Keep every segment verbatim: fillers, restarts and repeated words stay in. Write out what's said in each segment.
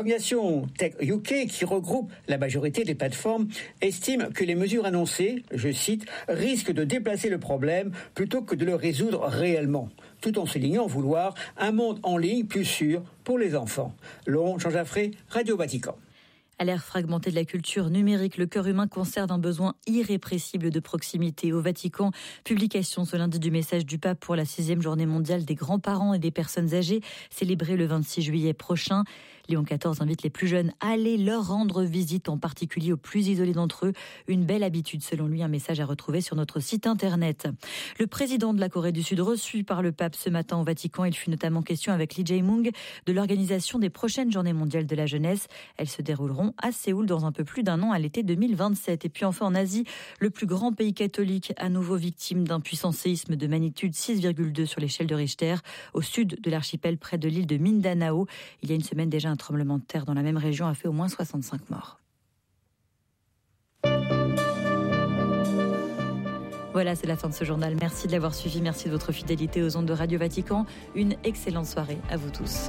L'organisation Tech U K, qui regroupe la majorité des plateformes, estime que les mesures annoncées, je cite, risquent de déplacer le problème plutôt que de le résoudre réellement, tout en soulignant vouloir un monde en ligne plus sûr pour les enfants. Laurent Jean Jaffré, Radio Vatican. À l'ère fragmentée de la culture numérique, le cœur humain conserve un besoin irrépressible de proximité. Au Vatican, publication ce lundi du message du pape pour la sixième journée mondiale des grands-parents et des personnes âgées, célébrée le vingt-six juillet prochain. Léon quatorze invite les plus jeunes à aller leur rendre visite, en particulier aux plus isolés d'entre eux. Une belle habitude, selon lui, un message à retrouver sur notre site internet. Le président de la Corée du Sud, reçu par le pape ce matin au Vatican, il fut notamment question avec Lee Jae-myung de l'organisation des prochaines journées mondiales de la jeunesse. Elles se dérouleront à Séoul dans un peu plus d'un an, à l'été deux mille vingt-sept. Et puis enfin en Asie, le plus grand pays catholique, à nouveau victime d'un puissant séisme de magnitude six virgule deux sur l'échelle de Richter, au sud de l'archipel, près de l'île de Mindanao. Il y a une semaine déjà, un tremblement de terre dans la même région a fait au moins soixante-cinq morts. Voilà, c'est la fin de ce journal. Merci de l'avoir suivi, merci de votre fidélité aux ondes de Radio Vatican. Une excellente soirée à vous tous.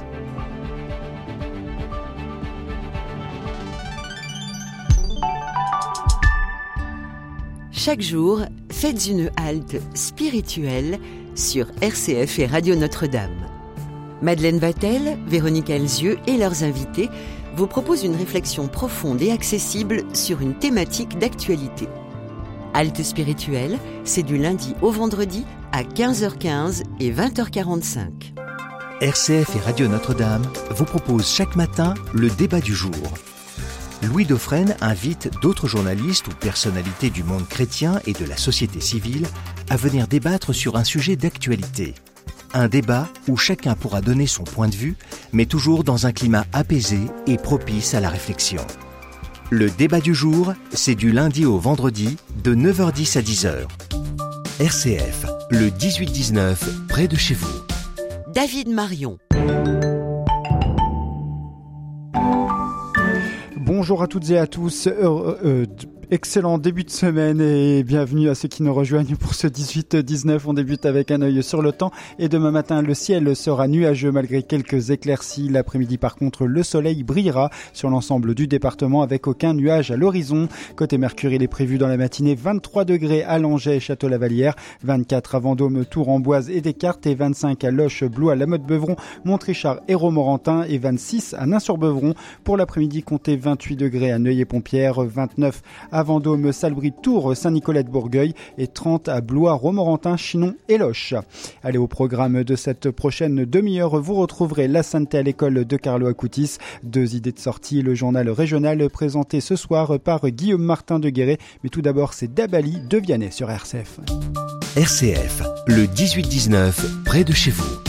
Chaque jour, faites une halte spirituelle sur R C F et Radio Notre-Dame. Madeleine Vatel, Véronique Alzieux et leurs invités vous proposent une réflexion profonde et accessible sur une thématique d'actualité. Halte spirituelle, c'est du lundi au vendredi à quinze heures quinze et vingt heures quarante-cinq. R C F et Radio Notre-Dame vous proposent chaque matin le débat du jour. Louis Dauphren invite d'autres journalistes ou personnalités du monde chrétien et de la société civile à venir débattre sur un sujet d'actualité. Un débat où chacun pourra donner son point de vue, mais toujours dans un climat apaisé et propice à la réflexion. Le débat du jour, c'est du lundi au vendredi, de neuf heures dix à dix heures. R C F, le dix-huit dix-neuf, près de chez vous. David Marion. Bonjour à toutes et à tous, euh, euh, excellent début de semaine et bienvenue à ceux qui nous rejoignent pour ce dix-huit dix-neuf. On débute avec un œil sur le temps et demain matin le ciel sera nuageux malgré quelques éclaircies. L'après-midi par contre le soleil brillera sur l'ensemble du département avec aucun nuage à l'horizon. Côté Mercure, il est prévu dans la matinée vingt-trois degrés à Langeais et Château-Lavalière, vingt-quatre à Vendôme, Tours, Amboise et Descartes et vingt-cinq à Loches, Blois, La Motte-Beuvron, Montrichard et Romorantin et vingt-six à Nain-sur-Beuvron. Pour l'après-midi, comptez vingt-huit degrés à Neuilly-et-Pompières, vingt-neuf à Vendôme, Salbris, Tours, Saint-Nicolas-de-Bourgueil et trente à Blois, Romorantin, Chinon et Loches. Allez, au programme de cette prochaine demi-heure, vous retrouverez la Sainteté à l'école de Carlo Acutis. Deux idées de sortie, le journal régional présenté ce soir par Guillaume Martin de Guéret. Mais tout d'abord, c'est Dabali de Vianney sur R C F. R C F, le dix-huit dix-neuf, près de chez vous.